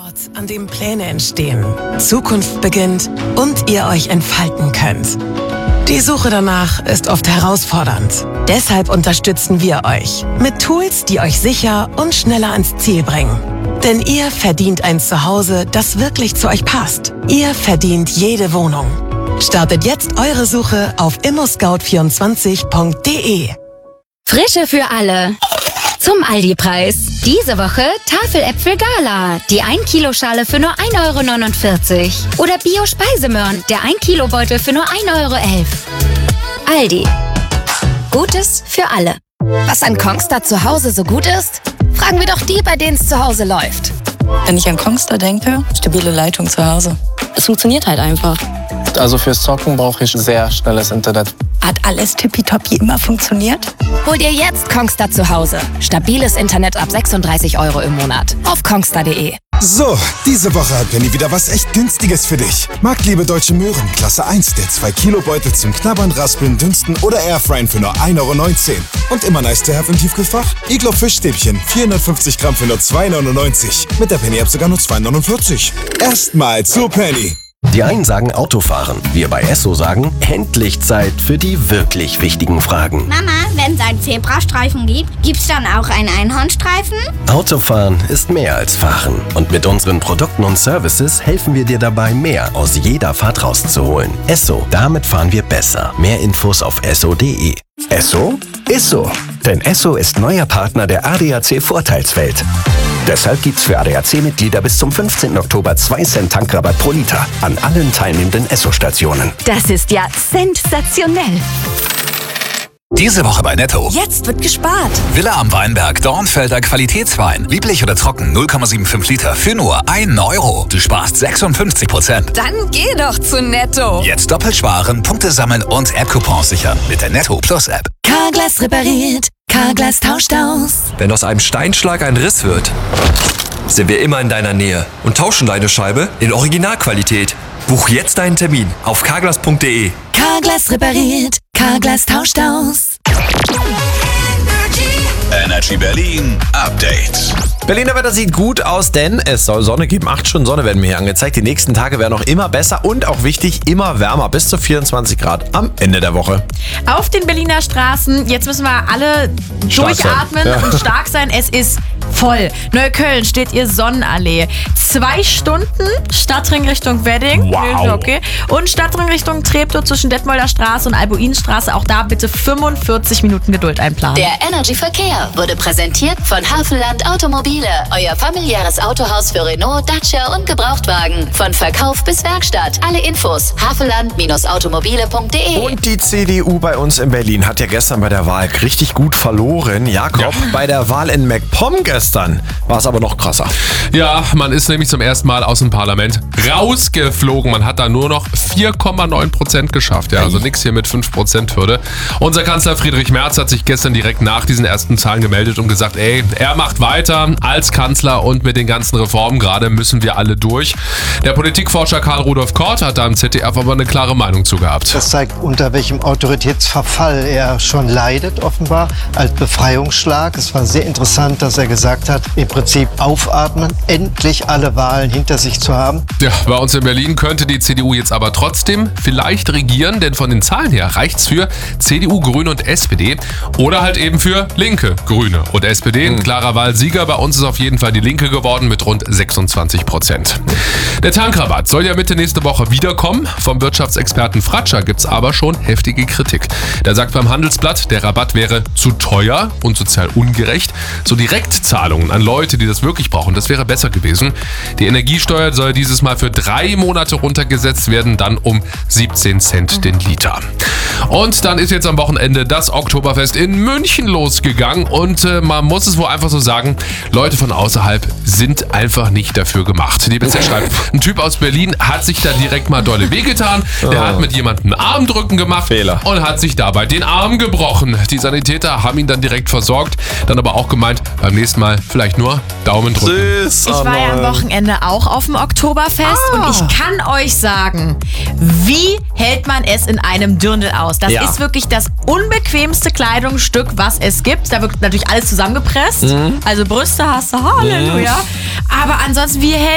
Ort, an dem Pläne entstehen, Zukunft beginnt und ihr euch entfalten könnt. Die Suche danach ist oft herausfordernd. Deshalb unterstützen wir euch mit Tools, die euch sicher und schneller ans Ziel bringen. Denn ihr verdient ein Zuhause, das wirklich zu euch passt. Ihr verdient jede Wohnung. Startet jetzt eure Suche auf immoscout24.de. Frische für alle. Zum Aldi-Preis. Diese Woche Tafeläpfel Gala. Die 1-Kilo-Schale für nur 1,49 €. Oder Bio-Speisemöhren. Der 1-Kilo-Beutel für nur 1,11 €. Aldi. Gutes für alle. Was an Kongstar zu Hause so gut ist? Fragen wir doch die, bei denen es zu Hause läuft. Wenn ich an Kongstar denke, stabile Leitung zu Hause. Es funktioniert halt einfach. Also fürs Zocken brauche ich sehr schnelles Internet. Hat alles tippitoppi immer funktioniert? Hol dir jetzt Kongstar zu Hause. Stabiles Internet ab 36 € im Monat. Auf kongstar.de. So, diese Woche hat Penny wieder was echt Günstiges für dich. Marktliebe Deutsche Möhren, Klasse 1, der 2-Kilo-Beutel zum Knabbern, Raspeln, Dünsten oder Airfryen für nur 1,19 € Und immer nice to have im Tiefkühlfach? Iglo Fischstäbchen, 450 Gramm für nur 2,99 €. Mit der Penny-App sogar nur 2,49 €. Erstmal zu Penny. Die einen sagen Autofahren, wir bei Esso sagen, endlich Zeit für die wirklich wichtigen Fragen. Mama, wenn es einen Zebrastreifen gibt, gibt's dann auch einen Einhornstreifen? Autofahren ist mehr als Fahren. Und mit unseren Produkten und Services helfen wir dir dabei, mehr aus jeder Fahrt rauszuholen. Esso, damit fahren wir besser. Mehr Infos auf esso.de. Esso ist so. Denn Esso ist neuer Partner der ADAC Vorteilswelt. Deshalb gibt's für ADAC-Mitglieder bis zum 15. Oktober 2 Cent Tankrabatt pro Liter an allen teilnehmenden Esso-Stationen. Das ist ja sensationell. Diese Woche bei Netto. Jetzt wird gespart. Villa am Weinberg, Dornfelder Qualitätswein. Lieblich oder trocken, 0,75 Liter für nur 1 €. Du sparst 56%. Dann geh doch zu Netto. Jetzt doppelt sparen, Punkte sammeln und App-Coupons sichern mit der Netto Plus App. Carglass repariert, Carglass tauscht aus. Wenn aus einem Steinschlag ein Riss wird, sind wir immer in deiner Nähe und tauschen deine Scheibe in Originalqualität. Buch jetzt deinen Termin auf carglass.de. Carglass repariert, Carglass tauscht aus. Energy Berlin Update. Berliner Wetter sieht gut aus, denn es soll Sonne geben. 8 Stunden Sonne werden mir hier angezeigt. Die nächsten Tage werden noch immer besser und auch wichtig, immer wärmer. Bis zu 24 Grad am Ende der Woche. Auf den Berliner Straßen, jetzt müssen wir alle durchatmen und stark sein. Es ist voll. Neukölln steht ihr Sonnenallee. 2 Stunden Stadtring Richtung Wedding. Wow. Okay. Und Stadtring Richtung Treptow zwischen Detmolder Straße und Albuinstraße. Auch da bitte 45 Minuten Geduld einplanen. Der Energy Verkehr wurde präsentiert von Hafenland Automobile. Euer familiäres Autohaus für Renault, Dacia und Gebrauchtwagen. Von Verkauf bis Werkstatt. Alle Infos hafenland-automobile.de. Und die CDU bei uns in Berlin hat ja gestern bei der Wahl richtig gut verloren. Jakob, bei der Wahl in MacPom gestern war es aber noch krasser. Ja, man ist nämlich zum ersten Mal aus dem Parlament rausgeflogen. Man hat da nur noch 4,9% geschafft. Ja, also nichts hier mit 5%-Hürde. Unser Kanzler Friedrich Merz hat sich gestern direkt nach diesen ersten Zahlen gemeldet und gesagt, er macht weiter als Kanzler und mit den ganzen Reformen gerade müssen wir alle durch. Der Politikforscher Karl Rudolf Kort hat da im ZDF aber eine klare Meinung zu gehabt. Das zeigt, unter welchem Autoritätsverfall er schon leidet, offenbar, als Befreiungsschlag. Es war sehr interessant, dass er gesagt hat, im Prinzip aufatmen, endlich alle Wahlen hinter sich zu haben. Ja, bei uns in Berlin könnte die CDU jetzt aber trotzdem vielleicht regieren, denn von den Zahlen her reicht's für CDU, Grüne und SPD oder halt eben für Linke, Grüne und SPD. Ein klarer Wahlsieger bei uns ist auf jeden Fall die Linke geworden mit rund 26%. Der Tankrabatt soll ja Mitte nächste Woche wiederkommen. Vom Wirtschaftsexperten Fratscher gibt's aber schon heftige Kritik. Der sagt beim Handelsblatt, der Rabatt wäre zu teuer und sozial ungerecht. So Direktzahlungen an Leute, die das wirklich brauchen, das wäre besser gewesen. Die Energiesteuer soll dieses Mal für 3 Monate runtergesetzt werden, dann um 17 Cent den Liter. Und dann ist jetzt am Wochenende das Oktoberfest in München losgegangen und man muss es wohl einfach so sagen, Leute von außerhalb sind einfach nicht dafür gemacht. Die BZ schreibt, ein Typ aus Berlin hat sich da direkt mal dolle wehgetan. Der hat mit jemandem einen Armdrücken gemacht und hat sich dabei den Arm gebrochen. Die Sanitäter haben ihn dann direkt versorgt, dann aber auch gemeint, beim nächsten Mal vielleicht nur Daumen drücken. Ich war ja am Wochenende auch auf dem Oktoberfest und ich kann euch sagen, wie hält man es in einem Dirndl aus? Das ist wirklich das unbequemste Kleidungsstück, was es gibt. Da wird natürlich alles zusammengepresst. Also Brüste hast du, Halleluja. Aber ansonsten, wie hält